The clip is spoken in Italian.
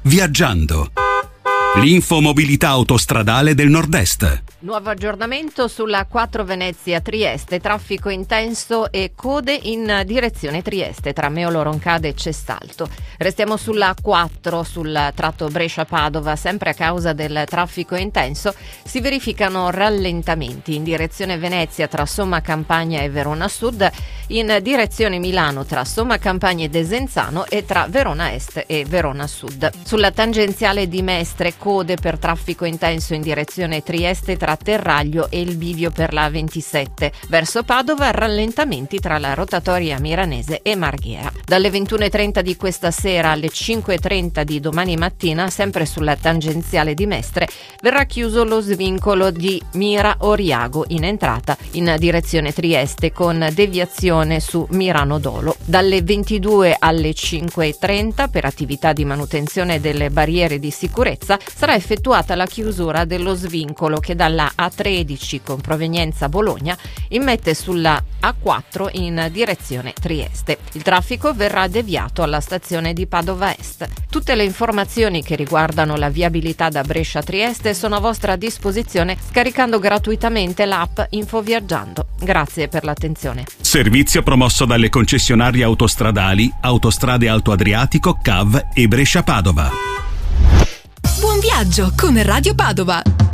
Viaggiando. L'infomobilità autostradale del Nord-Est. Nuovo aggiornamento sulla 4 Venezia-Trieste, traffico intenso e code in direzione Trieste tra Meolo Roncade e Cestalto. Restiamo sulla 4, sul tratto Brescia-Padova, sempre a causa del traffico intenso. Si verificano rallentamenti in direzione Venezia tra Somma Campagna e Verona Sud, in direzione Milano tra Somma Campagna e Desenzano e tra Verona Est e Verona Sud. Sulla tangenziale di Mestre, code per traffico intenso in direzione Trieste tra Terraglio e il bivio per la 27. Verso Padova rallentamenti tra la rotatoria milanese e Marghera. Dalle 21:30 di questa sera alle 5:30 di domani mattina, sempre sulla tangenziale di Mestre, verrà chiuso lo svincolo di Mira Oriago in entrata in direzione Trieste con deviazione su Mirano Dolo. Dalle 22 alle 5:30 per attività di manutenzione delle barriere di sicurezza sarà effettuata la chiusura dello svincolo che dalla A13 con provenienza Bologna immette sulla A4 in direzione Trieste. Il traffico verrà deviato alla stazione di Padova Est. Tutte le informazioni che riguardano la viabilità da Brescia a Trieste sono a vostra disposizione scaricando gratuitamente l'app Infoviaggiando. Grazie per l'attenzione. Servizio promosso dalle concessionarie autostradali Autostrade Alto Adriatico, CAV e Brescia Padova. Buon viaggio con Radio Padova.